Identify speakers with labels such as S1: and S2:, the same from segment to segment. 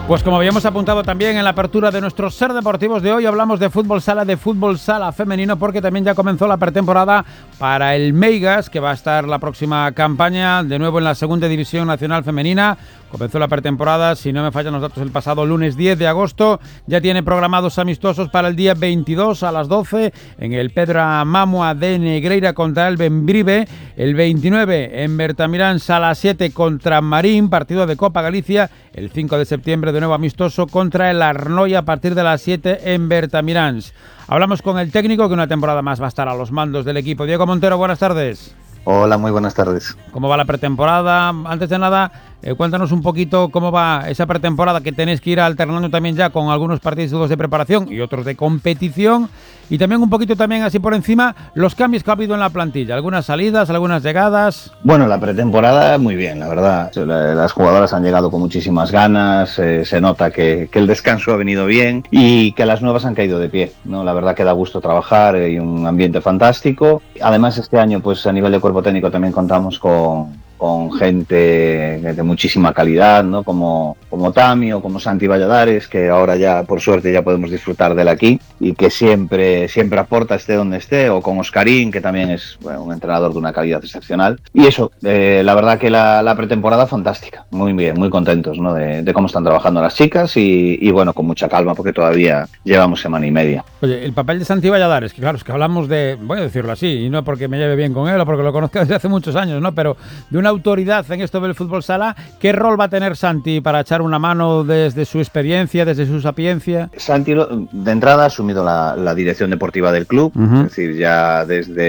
S1: Pues como habíamos apuntado también en la apertura de nuestros Ser Deportivos de hoy, hablamos de fútbol sala femenino, porque también ya comenzó la pretemporada para el Meigas, que va a estar la próxima campaña de nuevo en la Segunda División Nacional Femenina. Comenzó la pretemporada, si no me fallan los datos, el pasado lunes 10 de agosto. Ya tiene programados amistosos para el día 22 a las 12 en el Pedra Mamua de Negreira contra el Bembrive. El 29 en Bertamirán, Sala 7 contra Marín, partido de Copa Galicia. El 5 de septiembre de nuevo amistoso contra el Arnoia a partir de las 7 en Bertamirán. Hablamos con el técnico, que una temporada más va a estar a los mandos del equipo. Diego Montero, buenas tardes.
S2: Hola, muy buenas tardes.
S1: ¿Cómo va la pretemporada? Antes de nada, cuéntanos un poquito cómo va esa pretemporada, que tenéis que ir alternando también ya con algunos partidos de preparación y otros de competición. Y también un poquito también así por encima los cambios que ha habido en la plantilla. Algunas salidas, algunas llegadas.
S2: Bueno, la pretemporada muy bien, la verdad. Las jugadoras han llegado con muchísimas ganas, se nota que el descanso ha venido bien y que las nuevas han caído de pie, ¿no? La verdad que da gusto trabajar y un ambiente fantástico. Además, este año, pues a nivel de cuerpo técnico también contamos con gente de muchísima calidad, ¿no? Como Tami o como Santi Valladares, que ahora ya, por suerte, ya podemos disfrutar de él aquí y que siempre aporta, esté donde esté, o con Oscarín, que también es, bueno, un entrenador de una calidad excepcional. Y eso, la verdad que la pretemporada fantástica, muy bien, muy contentos, ¿no? de cómo están trabajando las chicas y bueno, con mucha calma, porque todavía llevamos semana y media.
S1: Oye, el papel de Santi Valladares, que claro, es que hablamos de, voy a decirlo así, y no porque me lleve bien con él o porque lo conozca desde hace muchos años, ¿no? Pero de una autoridad en esto del fútbol sala, ¿qué rol va a tener Santi para echar una mano desde su experiencia, desde su sapiencia?
S2: Santi, de entrada, ha asumido la dirección deportiva del club, es decir, ya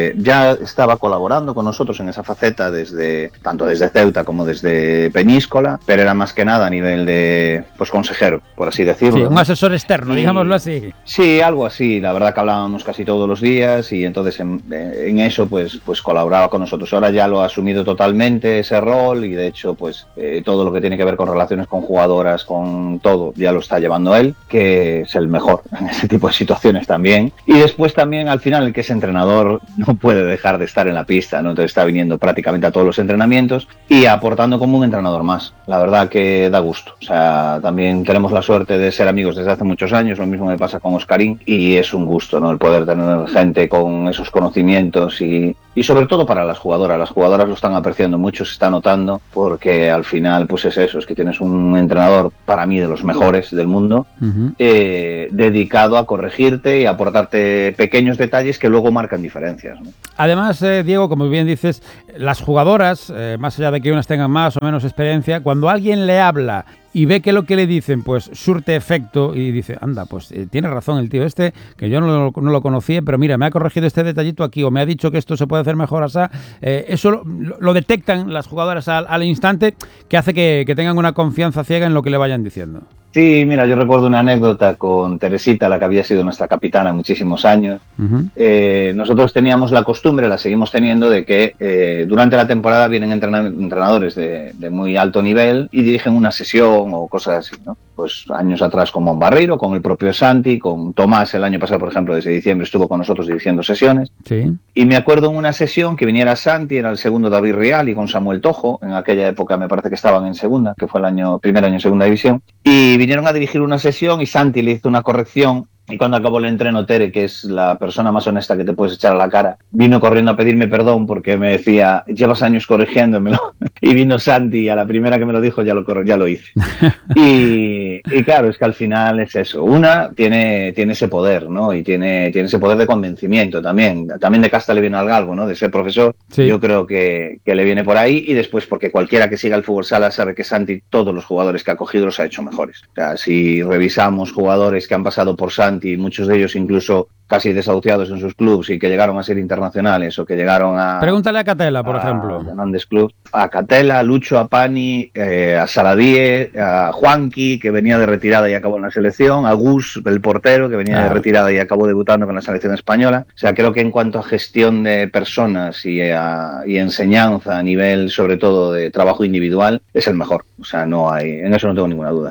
S2: estaba colaborando con nosotros en esa faceta tanto desde Ceuta como desde Peñíscola, pero era más que nada a nivel de, pues, consejero, por así decirlo.
S1: Sí, un asesor externo, digámoslo así.
S2: Sí, algo así, la verdad que hablábamos casi todos los días y entonces en eso pues colaboraba con nosotros. Ahora ya lo ha asumido totalmente ese rol y de hecho pues todo lo que tiene que ver con relaciones con jugadoras, con todo, ya lo está llevando él, que es el mejor en ese tipo de situaciones también. Y después también al final el que es entrenador no puede dejar de estar en la pista, ¿no? Entonces está viniendo prácticamente a todos los entrenamientos y aportando como un entrenador más. La verdad que da gusto. O sea, también tenemos la suerte de ser amigos desde hace muchos años, lo mismo me pasa con Oscarín y es un gusto, ¿no? El poder tener gente con esos conocimientos y sobre todo para las jugadoras. Las jugadoras lo están apreciando mucho, se está notando, porque al final pues es eso, es que tienes un entrenador para mí de los mejores del mundo, dedicado a corregirte y a aportarte pequeños detalles que luego marcan diferencias, ¿no?
S1: Además, Diego, como bien dices, las jugadoras, más allá de que unas tengan más o menos experiencia, cuando alguien le habla y ve que lo que le dicen pues surte efecto y dice, anda, pues tiene razón el tío este, que yo no lo conocía, pero mira, me ha corregido este detallito aquí o me ha dicho que esto se puede hacer mejor así. Eso lo detectan las jugadoras al instante, que hace que tengan una confianza ciega en lo que le vayan diciendo.
S2: Sí, mira, yo recuerdo una anécdota con Teresita, la que había sido nuestra capitana muchísimos años. Nosotros teníamos la costumbre, la seguimos teniendo, de que durante la temporada vienen entrenadores de muy alto nivel y dirigen una sesión o cosas así, ¿no? Pues años atrás con Barreiro, con el propio Santi, con Tomás el año pasado, por ejemplo, desde diciembre estuvo con nosotros dirigiendo sesiones.
S1: Sí.
S2: Y me acuerdo en una sesión que viniera Santi, era el segundo David Real y con Samuel Tojo, en aquella época me parece que estaban en segunda, que fue el primer año en segunda división, y vinieron a dirigir una sesión y Santi le hizo una corrección. Y cuando acabó el entreno, Tere, que es la persona más honesta que te puedes echar a la cara, vino corriendo a pedirme perdón porque me decía, llevas años corrigiéndomelo. Y vino Santi y a la primera que me lo dijo ya lo hice. Y claro, es que al final es eso. Una tiene ese poder, ¿no? Y tiene ese poder de convencimiento también. También de casta le viene al galgo, ¿no? De ser profesor. Sí. Yo creo que le viene por ahí. Y después porque cualquiera que siga el fútbol sala sabe que Santi, todos los jugadores que ha cogido los ha hecho mejores. O sea, si revisamos jugadores que han pasado por Santi, y muchos de ellos incluso casi desahuciados en sus clubes y que llegaron a ser internacionales o que llegaron a...
S1: Pregúntale a Catela, por ejemplo.
S2: Grandes clubes. A Catela, a Lucho, a Pani, a Saladie, a Juanqui, que venía de retirada y acabó en la selección, a Gus, el portero, que venía de retirada y acabó debutando con la selección española. O sea, creo que en cuanto a gestión de personas y enseñanza a nivel, sobre todo, de trabajo individual, es el mejor. O sea, en eso no tengo ninguna duda.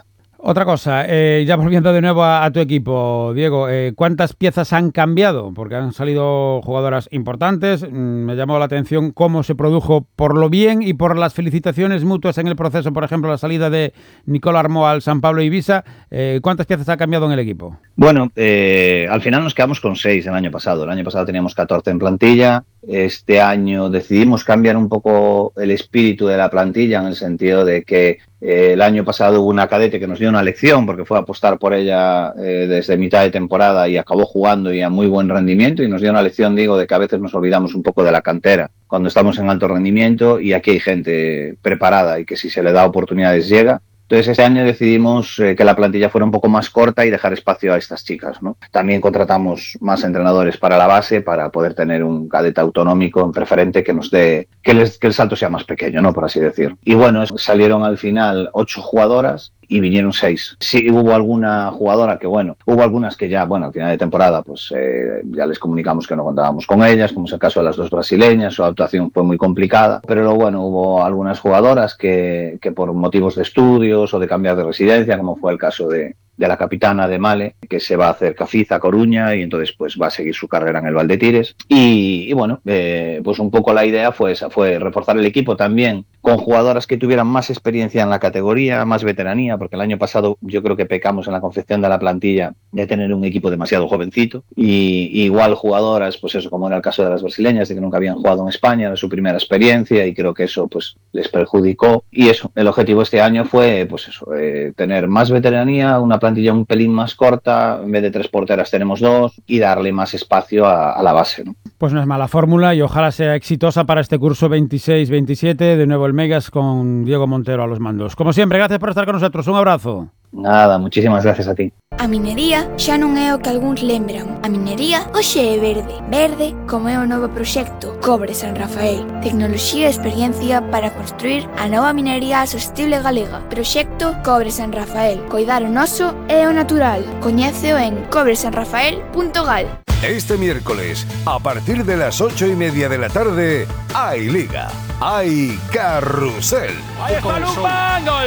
S1: Otra cosa, ya volviendo de nuevo a tu equipo, Diego, ¿cuántas piezas han cambiado? Porque han salido jugadoras importantes. Me llamó la atención cómo se produjo por lo bien y por las felicitaciones mutuas en el proceso, por ejemplo, la salida de Nicole Armó al San Pablo Ibiza. ¿Cuántas piezas ha cambiado en el equipo?
S2: Bueno, al final nos quedamos con 6 el año pasado. El año pasado teníamos 14 en plantilla. Este año decidimos cambiar un poco el espíritu de la plantilla en el sentido de que el año pasado hubo una cadete que nos dio una lección porque fue a apostar por ella desde mitad de temporada y acabó jugando y a muy buen rendimiento, y nos dio una lección, digo, de que a veces nos olvidamos un poco de la cantera cuando estamos en alto rendimiento, y aquí hay gente preparada y que si se le da oportunidades llega. Entonces este año decidimos que la plantilla fuera un poco más corta y dejar espacio a estas chicas, ¿no? También contratamos más entrenadores para la base para poder tener un cadete autonómico en preferente que nos dé que el salto sea más pequeño, ¿no? Por así decir. Y bueno, salieron al final 8 jugadoras y vinieron 6. Sí, hubo alguna jugadora que, bueno, hubo algunas que ya, bueno, al final de temporada, pues ya les comunicamos que no contábamos con ellas, como es el caso de las 2 brasileñas. Su actuación fue muy complicada, pero bueno, hubo algunas jugadoras que por motivos de estudios o de cambiar de residencia, como fue el caso de la capitana de Male, que se va a hacer Cafiz a Coruña, y entonces pues va a seguir su carrera en el Valdetires. Y bueno, pues un poco la idea fue esa, fue reforzar el equipo también con jugadoras que tuvieran más experiencia en la categoría, más veteranía, porque el año pasado yo creo que pecamos en la confección de la plantilla de tener un equipo demasiado jovencito, y igual jugadoras, pues eso, como era el caso de las brasileñas, de que nunca habían jugado en España, era su primera experiencia, y creo que eso pues les perjudicó. Y eso, el objetivo este año fue pues eso, tener más veteranía, una plantilla un pelín más corta, en vez de 3 porteras tenemos 2, y darle más espacio a la base, ¿no?
S1: Pues no es mala fórmula y ojalá sea exitosa para este curso 26-27. De nuevo el Megas con Diego Montero a los mandos. Como siempre, gracias por estar con nosotros. Un abrazo.
S2: Nada, muchísimas gracias a ti.
S3: A minería xa non é o que algúns lembran. A minería hoxe é verde. Verde como é o novo proxecto Cobre San Rafael. Tecnoloxía e experiencia para construir a nova minería sostible galega. Proxecto Cobre San Rafael. Coidar o noso e o natural. Coñéceo en cobresanrafael.gal.
S4: Este miércoles, a partir de las 8:30 de la tarde, hay Liga, hay Carrusel.
S5: ¡Ahí está Lupán! ¡Gol!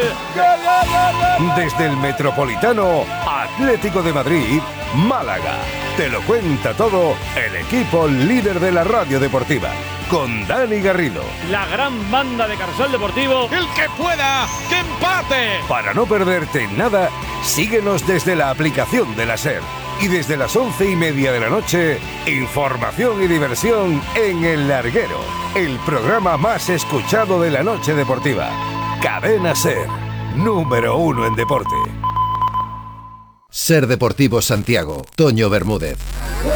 S4: Desde el Metropolitano, Atlético de Madrid, Málaga. Te lo cuenta todo el equipo líder de la radio deportiva, con Dani Garrido.
S5: La gran banda de Carrusel Deportivo.
S6: ¡El que pueda! ¡Que empate!
S4: Para no perderte nada, síguenos desde la aplicación de la SER. Y desde las 11:30 de la noche, información y diversión en El Larguero, el programa más escuchado de la noche deportiva. Cadena SER, número 1 en deporte.
S7: SER Deportivo Santiago, Toño Bermúdez.